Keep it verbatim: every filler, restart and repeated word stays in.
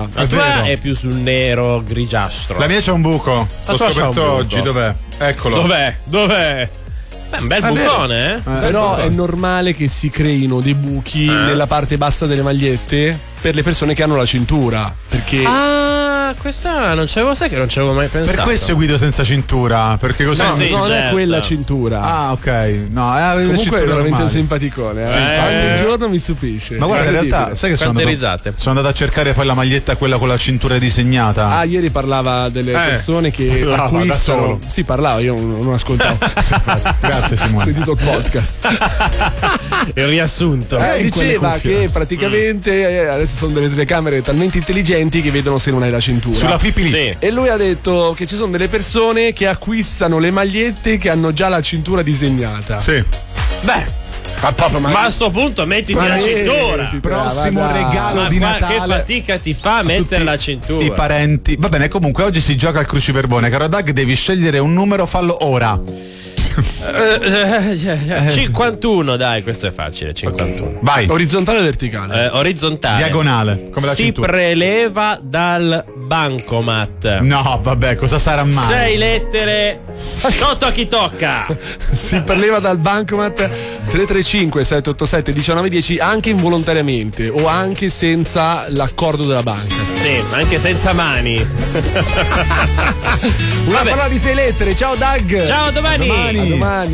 tua? La È tua vero. è più sul nero grigiastro. La mia c'è un buco. La L'ho tua c'ha un scoperto buco. oggi. Dov'è? Eccolo. Dov'è? Dov'è? Beh, un bel Ah, bucone, eh? Eh, Però ecco. è normale che si creino dei buchi Eh. nella parte bassa delle magliette per le persone che hanno la cintura. Perché Ah, questa non c'avevo, sai che non ci avevo mai pensato. Per questo guido senza cintura. Perché così No, non sì, mi- non è certo. quella cintura. Ah, ok. No, è Comunque è veramente un simpaticone. Eh. Sì, infatti. Ogni giorno mi stupisce. Ma guarda, in Incredibile. realtà, sai che sono Quante andato, risate. sono andato a cercare poi la maglietta, quella con la cintura disegnata. Ah, ieri parlava delle Eh, persone che parlava da acquistano. solo. Sì, parlava, io non non ascoltavo. Grazie, Ho Simone. sentito il podcast. Il riassunto. Eh, in quelle diceva cuffie. che praticamente eh, adesso sono delle telecamere talmente intelligenti che vedono se non hai la cintura. Sulla Fipi lì. Sì. E lui ha detto che ci sono delle persone che acquistano le magliette che hanno già la cintura disegnata. Sì. Beh, Ma proprio ma a sto punto mettiti la cintura. Prossimo va, dai. regalo Ma di qua- che Natale. fatica ti fa mettere la cintura? I parenti. Va bene, comunque oggi si gioca al cruciverbone. Caro Doug, devi scegliere un numero, fallo ora. Eh, eh, eh, cinquantuno, dai, questo è facile. cinquantuno. Vai. Orizzontale o verticale? Eh, orizzontale. Diagonale, come la si cintura. preleva dal bancomat. No, vabbè, cosa sarà mai? Sei lettere. Sotto a chi tocca. Si preleva dal bancomat tre tre cinque sette otto sette uno nove uno zero anche involontariamente o anche senza l'accordo della banca. Sì, anche senza mani. Una Vabbè. parola di sei lettere. Ciao Doug. Ciao, domani. A domani.